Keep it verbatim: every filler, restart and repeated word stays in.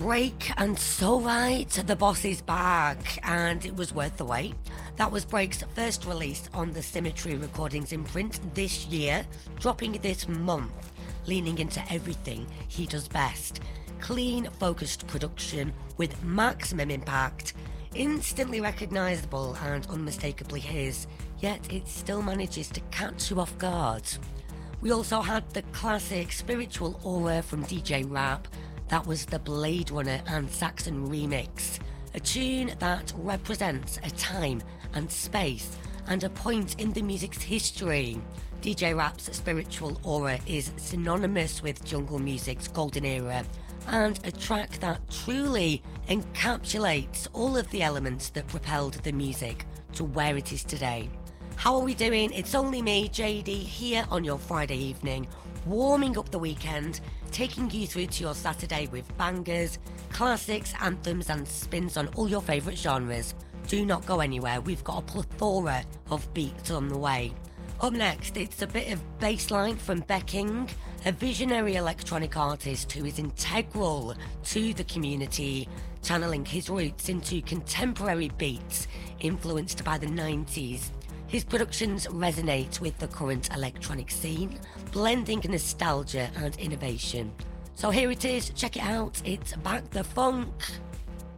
Break and So Right, the boss is back, and it was worth the wait. That was Break's first release on the Symmetry Recordings imprint this year, dropping this month, leaning into everything he does best. Clean, focused production with maximum impact, instantly recognisable and unmistakably his, yet it still manages to catch you off guard. We also had the classic Spiritual Aura from D J Rap. That was the Blade Runner and Saxon remix, a tune that represents a time and space and a point in the music's history. D J Rap's Spiritual Aura is synonymous with jungle music's golden era, and a track that truly encapsulates all of the elements that propelled the music to where it is today. How are we doing? It's only me, J D, here on your Friday evening, warming up the weekend, taking you through to your Saturday with bangers, classics, anthems and spins on all your favourite genres. Do not go anywhere, we've got a plethora of beats on the way. Up next, it's a bit of bassline from Becking, a visionary electronic artist who is integral to the community, channeling his roots into contemporary beats influenced by the nineties. His productions resonate with the current electronic scene, blending nostalgia and innovation. So here it is, check it out, it's Back the Funk.